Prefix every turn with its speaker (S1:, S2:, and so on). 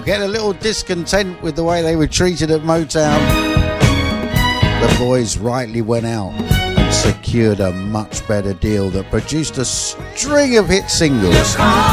S1: getting a little discontent with the way they were treated at Motown, the boys rightly went out and secured a much better deal that produced a string of hit singles.